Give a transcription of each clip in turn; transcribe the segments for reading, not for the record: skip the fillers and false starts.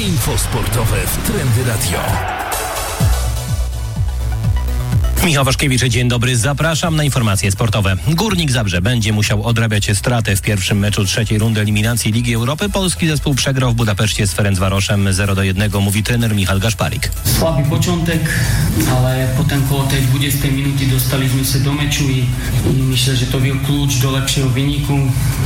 Info sportowe w Trendy Radio. Michał Waszkiewicz, dzień dobry. Zapraszam na informacje sportowe. Górnik Zabrze będzie musiał odrabiać stratę w pierwszym meczu trzeciej rundy eliminacji Ligi Europy. Polski zespół przegrał w Budapeszcie z Ferencvaroszem 0-1, mówi trener Michal Gaszparik. Słaby początek, ale potem koło tej 20 minuty dostaliśmy się do meczu i myślę, że to był klucz do lepszego wyniku,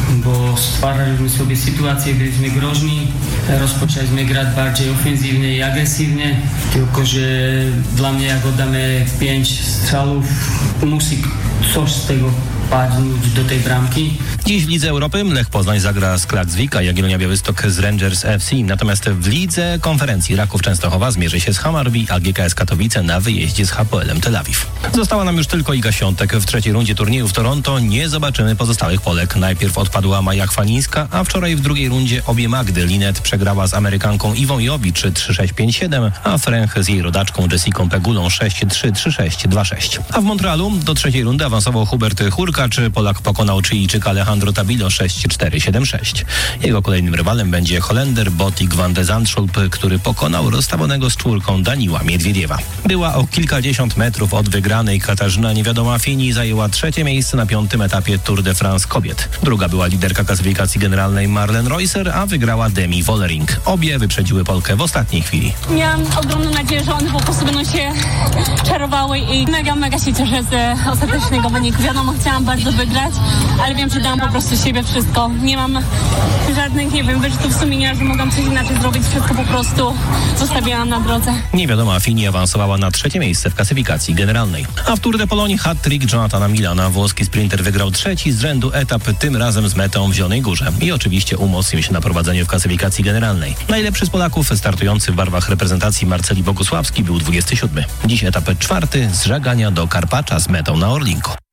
bo stwaraliśmy sobie sytuację, byliśmy groźni, rozpoczęliśmy grać bardziej ofensywnie i agresywnie, tylko że dla mnie jak oddamy 5 strzałów, musi coś z tego padnąć do tej bramki. Dziś w Lidze Europy Lech Poznań zagra z Klaksvik, a Jagiellonia Białystok z Rangers FC. Natomiast w Lidze Konferencji Raków Częstochowa zmierzy się z Hammarby, a GKS Katowice na wyjeździe z HPL-em Tel Awiw. Została nam już tylko Iga Świątek. W trzeciej rundzie turnieju w Toronto nie zobaczymy pozostałych Polek. Najpierw odpadła Maja Chwalińska, a wczoraj w drugiej rundzie obie Magdy. Linet przegrała z Amerykanką Iwą Jowicz 3-6, 5-7, a Fręch z jej rodaczką Jessiką Pegulą 6-3, 3-6, 2-6. A w Montrealu do trzeciej rundy awansował Hubert Hurkacz. Polak pokonał Chilijczyka Alejandro Tabilo 6-4, 7-6. Jego kolejnym rywalem będzie Holender Botik van de Zandschulp, który pokonał rozstawionego z czwórką Daniła Miedwiediewa. Była o kilkadziesiąt metrów od wygranej. Katarzyna Niewiadoma-Fini zajęła trzecie miejsce na 5. etapie Tour de France kobiet. Druga była liderka klasyfikacji generalnej Marlene Reusser, a wygrała Demi Wollering. Obie wyprzedziły Polkę w ostatniej chwili. Miałam ogromną nadzieję, że one po prostu będą się czarowały i mega się cieszę z ostatecznego wyniku. Wiadomo, chciałam bardzo wygrać, ale wiem, że dałam po prostu siebie wszystko. Nie mam żadnych, wyrzutów sumienia, że mogłam coś inaczej zrobić. Wszystko po prostu zostawiałam na drodze. Niewiadoma-Fini awansowała na trzecie miejsce w klasyfikacji generalnej. A w Tour de Pologne hat-trick Jonathana Milana. Włoski sprinter wygrał trzeci z rzędu etap, tym razem z metą w Zielonej Górze. I oczywiście umocnił się na prowadzeniu w klasyfikacji generalnej. Najlepszy z Polaków startujący w barwach reprezentacji Marceli Bogusławski był 27. Dziś etap czwarty z Żagania do Karpacza z metą na Orlinku.